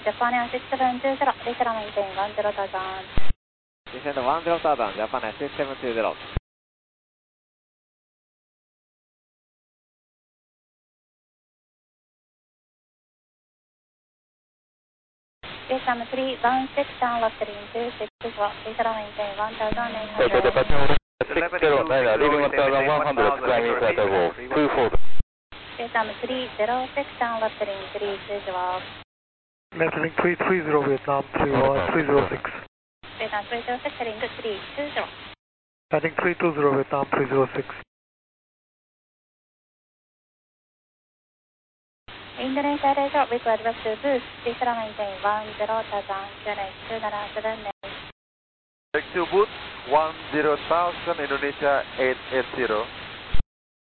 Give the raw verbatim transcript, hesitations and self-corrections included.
Japan Air six seven two zero, reach runway maintain one zero thousand. Descend one zero thousand, Japan Air six seven two zero. Vietnam three one six down left three two six zero, reach runway maintain one thousand eight hundred. six zero nine, leaving one thousand one hundred, climbing flight level two four. Vietnam three zero six down left three three two zero. Left wing three three zero, Vietnam three one three zero six. Vietnam three zero six, heading to three two zero. Heading three two zero, Vietnam three zero six. Indonesia Radio, request back to boost, reach runway maintain one zero thousand, Q N H two nine seven eight. Back to booth one zero thousand, Indonesia eight eight zero.